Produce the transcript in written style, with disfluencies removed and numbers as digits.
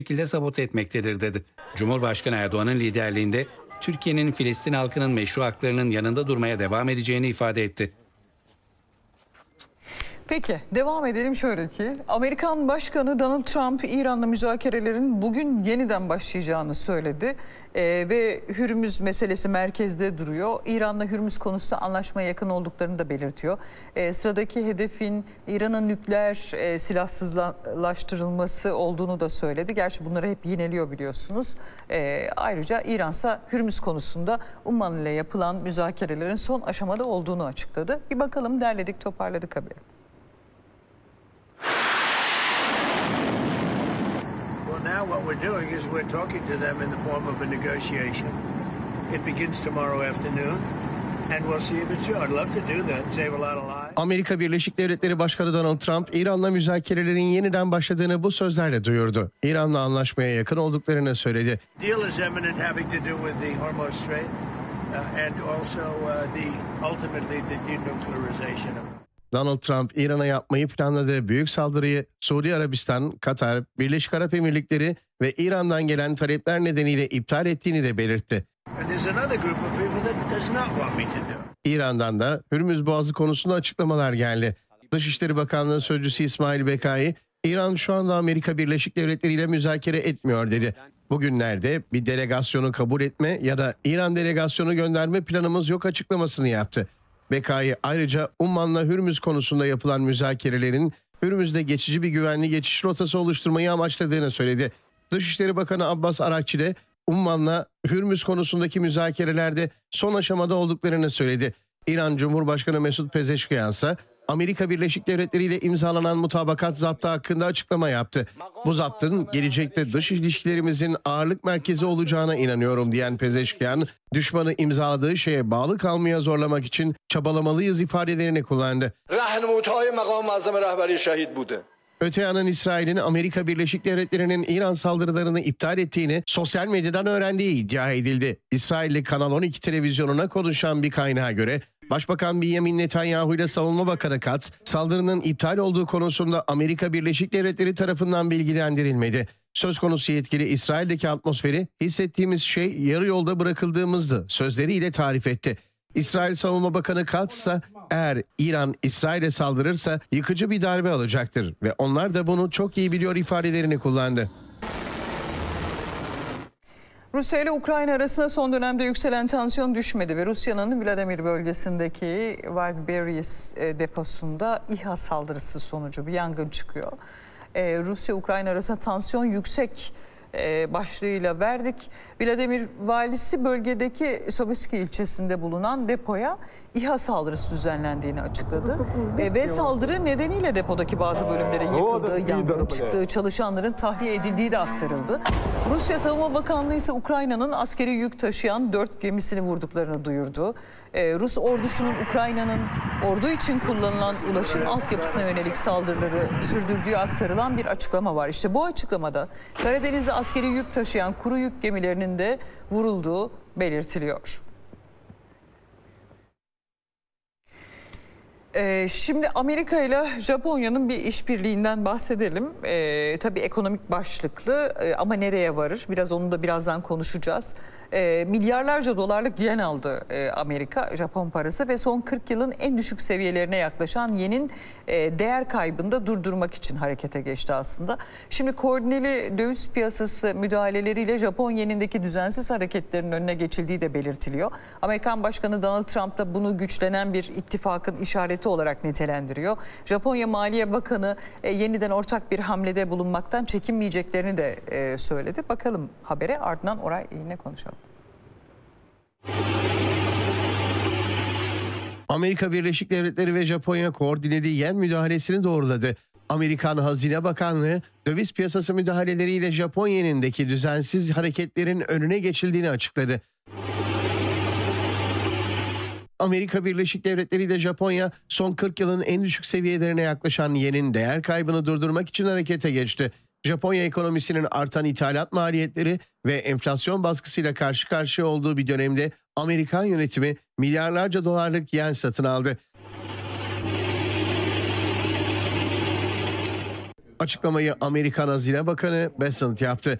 şekilde sabote etmektedir dedi. Cumhurbaşkanı Erdoğan'ın liderliğinde Türkiye'nin Filistin halkının meşru haklarının yanında durmaya devam edeceğini ifade etti. Peki devam edelim şöyle ki Amerikan Başkanı Donald Trump İran'la müzakerelerin bugün yeniden başlayacağını söyledi. Ve Hürmüz meselesi merkezde duruyor. İran'la Hürmüz konusunda anlaşmaya yakın olduklarını da belirtiyor. Sıradaki hedefin İran'ın nükleer silahsızlaştırılması olduğunu da söyledi. Gerçi bunları hep yineliyor biliyorsunuz. Ayrıca İran'sa Hürmüz konusunda Umman ile yapılan müzakerelerin son aşamada olduğunu açıkladı. Bir bakalım, derledik toparladık haberi. Now what we're doing is we're talking to them in the form of a negotiation. It begins tomorrow afternoon and we'll see if it's true. I'd love to do that, save a lot of lives. Amerika Birleşik Devletleri Başkanı Donald Trump, İran'la müzakerelerin yeniden başladığını bu sözlerle duyurdu. İran'la anlaşmaya yakın olduklarını söyledi. Deal is imminent, having to do with the Hormuz Strait and also ultimately the denuclearization of. Donald Trump, İran'a yapmayı planladığı büyük saldırıyı Suudi Arabistan, Katar, Birleşik Arap Emirlikleri ve İran'dan gelen talepler nedeniyle iptal ettiğini de belirtti. İran'dan da Hürmüz Boğazı konusunda açıklamalar geldi. Dışişleri Bakanlığı Sözcüsü İsmail Bekai, İran şu anda Amerika Birleşik Devletleri ile müzakere etmiyor dedi. Bugünlerde bir delegasyonu kabul etme ya da İran delegasyonu gönderme planımız yok açıklamasını yaptı. Bekai ayrıca Umman'la Hürmüz konusunda yapılan müzakerelerin Hürmüz'de geçici bir güvenli geçiş rotası oluşturmayı amaçladığını söyledi. Dışişleri Bakanı Abbas Arakçı de Umman'la Hürmüz konusundaki müzakerelerde son aşamada olduklarını söyledi. İran Cumhurbaşkanı Mesut Pezeşkiyan ise Amerika Birleşik Devletleri ile imzalanan mutabakat zaptı hakkında açıklama yaptı. Bu zaptın gelecekte dış ilişkilerimizin ağırlık merkezi olacağına inanıyorum diyen Pezeşkiyan, düşmanı imzaladığı şeye bağlı kalmaya zorlamak için çabalamalıyız ifadelerini kullandı. Öte yandan İsrail'in Amerika Birleşik Devletleri'nin İran saldırılarını iptal ettiğini sosyal medyadan öğrendiği iddia edildi. İsrailli Kanal 12 televizyonuna konuşan bir kaynağa göre Başbakan Benjamin Netanyahu ile Savunma Bakanı Katz, saldırının iptal olduğu konusunda Amerika Birleşik Devletleri tarafından bilgilendirilmedi. Söz konusu yetkili İsrail'deki atmosferi hissettiğimiz şey yarı yolda bırakıldığımızdı sözleriyle tarif etti. İsrail Savunma Bakanı Katz ise eğer İran İsrail'e saldırırsa yıkıcı bir darbe alacaktır ve onlar da bunu çok iyi biliyor ifadelerini kullandı. Rusya ile Ukrayna arasında son dönemde yükselen tansiyon düşmedi ve Rusya'nın Vladimir bölgesindeki Wildberries deposunda İHA saldırısı sonucu bir yangın çıkıyor. Rusya-Ukrayna arasında tansiyon yüksek başlığıyla verdik. Vladimir valisi bölgedeki Sobeski ilçesinde bulunan depoya İHA saldırısı düzenlendiğini açıkladı. Ve saldırı nedeniyle depodaki bazı bölümlerin yıkıldığı, yangın çıktığı, çalışanların tahliye edildiği de aktarıldı. Rusya Savunma Bakanlığı ise Ukrayna'nın askeri yük taşıyan 4 gemisini vurduklarını duyurdu. Rus ordusunun Ukrayna'nın ordu için kullanılan ulaşım altyapısına yönelik saldırıları sürdürdüğü aktarılan bir açıklama var. İşte bu açıklamada Karadeniz'de askeri yük taşıyan kuru yük gemilerinin de vurulduğu belirtiliyor. Şimdi Amerika ile Japonya'nın bir işbirliğinden bahsedelim. Tabii ekonomik başlıklı ama nereye varır? Biraz onu da birazdan konuşacağız. Milyarlarca dolarlık yen aldı Amerika, Japon parası ve son 40 yılın en düşük seviyelerine yaklaşan yenin değer kaybını da durdurmak için harekete geçti aslında. Şimdi koordineli döviz piyasası müdahaleleriyle Japon yenindeki düzensiz hareketlerin önüne geçildiği de belirtiliyor. Amerikan Başkanı Donald Trump da bunu güçlenen bir ittifakın işareti olarak nitelendiriyor. Japonya Maliye Bakanı yeniden ortak bir hamlede bulunmaktan çekinmeyeceklerini de söyledi. Bakalım habere, ardından orayı yine konuşalım. Amerika Birleşik Devletleri ve Japonya koordineli yen müdahalesini doğruladı. Amerikan Hazine Bakanlığı döviz piyasası müdahaleleriyle Japon yenindeki düzensiz hareketlerin önüne geçildiğini açıkladı. Amerika Birleşik Devletleri ile Japonya son 40 yılın en düşük seviyelerine yaklaşan yenin değer kaybını durdurmak için harekete geçti. Japonya ekonomisinin artan ithalat maliyetleri ve enflasyon baskısıyla karşı karşıya olduğu bir dönemde Amerikan yönetimi milyarlarca dolarlık yen satın aldı. Açıklamayı Amerikan Hazine Bakanı Bessent yaptı.